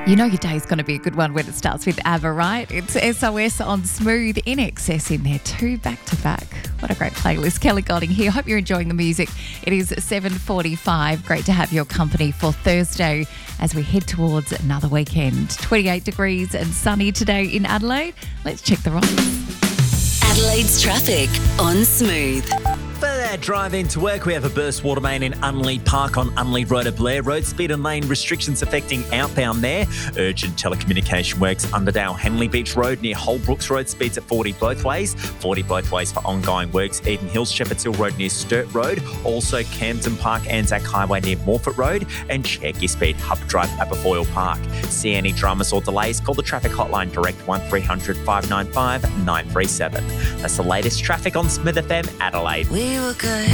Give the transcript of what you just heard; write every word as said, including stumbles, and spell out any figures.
You know your day's going to be a good one when it starts with ABBA, right? It's S O S on Smooth, In Excess in there too, back to back. What a great playlist. Kelly Golding here. Hope you're enjoying the music. It is seven forty-five. Great to have your company for Thursday as we head towards another weekend. twenty-eight degrees and sunny today in Adelaide. Let's check the roads. Adelaide's traffic on Smooth. For that drive into work, we have a burst water main in Unley Park on Unley Road at Blair Road. Speed and lane restrictions affecting outbound there. Urgent telecommunication works Underdale Henley Beach Road near Holbrooks Road. Speeds at forty both ways. forty both ways for ongoing works. Eden Hills Shepherd's Hill Road near Sturt Road. Also Camden Park Anzac Highway near Morford Road. And check your speed Hub Drive at Aberfoyle Park. See any dramas or delays? Call the traffic hotline direct one three hundred five nine five nine three seven. That's the latest traffic on Smith F M Adelaide. We were good